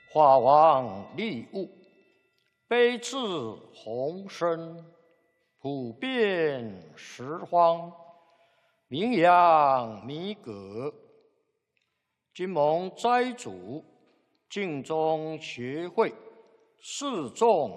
法王利物，悲智宏深，普遍十方，名扬弥革。今蒙斋主敬宗学会示众